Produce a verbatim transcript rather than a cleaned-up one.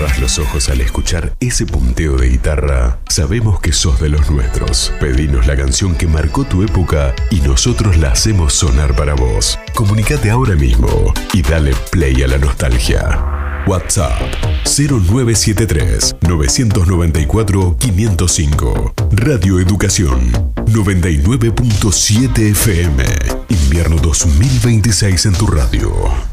cerrás los ojos al escuchar ese punteo de guitarra, sabemos que sos de los nuestros. Pedinos la canción que marcó tu época y nosotros la hacemos sonar para vos. Comunicate ahora mismo y dale play a la nostalgia. WhatsApp cero nueve siete tres, nueve nueve cuatro, cinco cero cinco. Radio Educación noventa y nueve punto siete F M. Invierno dos mil veintiséis en tu radio.